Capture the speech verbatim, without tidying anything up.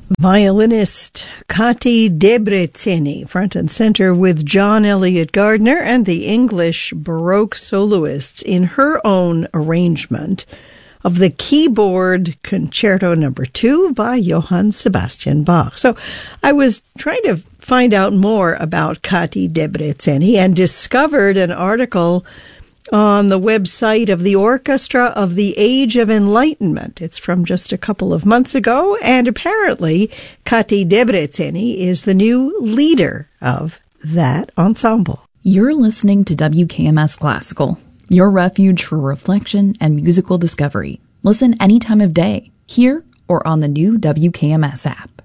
Violinist Kati Debreceni, front and center with John Elliott Gardner and the English Baroque soloists in her own arrangement of the Keyboard Concerto Number Two by Johann Sebastian Bach. So I was trying to find out more about Kati Debreceni and discovered an article on the website of the Orchestra of the Age of Enlightenment. It's from just a couple of months ago, and apparently Kati Debreceni is the new leader of that ensemble. You're listening to W K M S Classical, your refuge for reflection and musical discovery. Listen any time of day, here or on the new W K M S app.